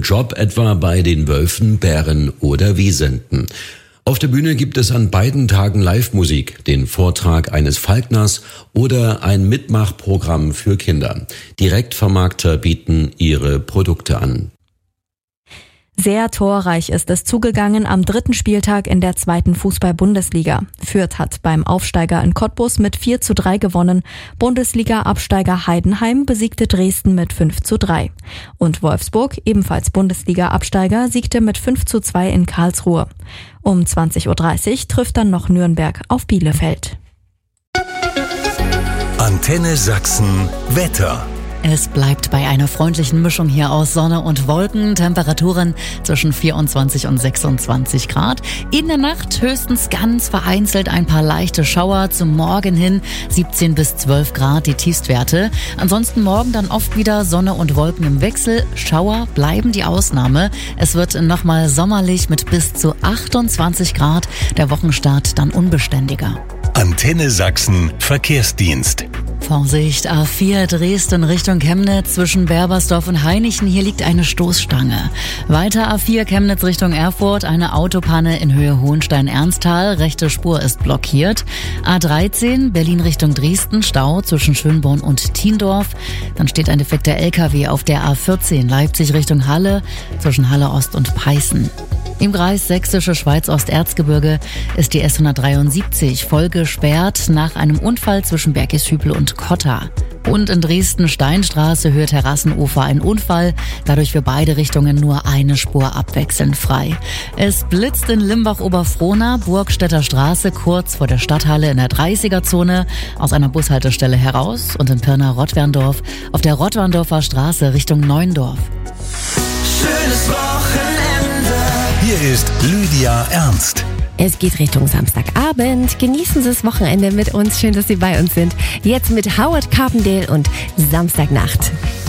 Job etwa bei den Wölfen, Bären oder Wisenten. Auf der Bühne gibt es an beiden Tagen Live-Musik, den Vortrag eines Falkners oder ein Mitmachprogramm für Kinder. Direktvermarkter bieten ihre Produkte an. Sehr torreich ist es zugegangen am 3. Spieltag in der 2. Fußball-Bundesliga. Fürth hat beim Aufsteiger in Cottbus mit 4:3 gewonnen. Bundesliga-Absteiger Heidenheim besiegte Dresden mit 5:3. Und Wolfsburg, ebenfalls Bundesliga-Absteiger, siegte mit 5:2 in Karlsruhe. Um 20:30 Uhr trifft dann noch Nürnberg auf Bielefeld. Antenne Sachsen Wetter. Es bleibt bei einer freundlichen Mischung hier aus Sonne und Wolken, Temperaturen zwischen 24 und 26 Grad. In der Nacht höchstens ganz vereinzelt ein paar leichte Schauer, zum Morgen hin 17 bis 12 Grad die Tiefstwerte. Ansonsten morgen dann oft wieder Sonne und Wolken im Wechsel. Schauer bleiben die Ausnahme. Es wird nochmal sommerlich mit bis zu 28 Grad. Der Wochenstart dann unbeständiger. Antenne Sachsen Verkehrsdienst. Vorsicht, A4 Dresden Richtung Chemnitz zwischen Berbersdorf und Hainichen. Hier liegt eine Stoßstange. Weiter A4 Chemnitz Richtung Erfurt. Eine Autopanne in Höhe Hohenstein-Ernsthal. Rechte Spur ist blockiert. A13 Berlin Richtung Dresden. Stau zwischen Schönborn und Thiendorf. Dann steht ein defekter LKW auf der A14 Leipzig Richtung Halle. Zwischen Halle Ost und Peißen. Im Kreis Sächsische Schweiz-Osterzgebirge ist die S173 voll gesperrt nach einem Unfall zwischen Bergishübel und Kotta. Und in Dresden Steinstraße, Höhe Terrassenufer ein Unfall, dadurch für beide Richtungen nur eine Spur abwechselnd frei. Es blitzt in Limbach-Oberfrohna, Burgstädter Straße kurz vor der Stadthalle in der 30er-Zone aus einer Bushaltestelle heraus und in Pirna-Rottwerndorf auf der Rottwerndorfer Straße Richtung Neuendorf. Schönes Wochenende. Hier ist Lydia Ernst. Es geht Richtung Samstagabend. Genießen Sie das Wochenende mit uns. Schön, dass Sie bei uns sind. Jetzt mit Howard Carpendale und Samstagnacht.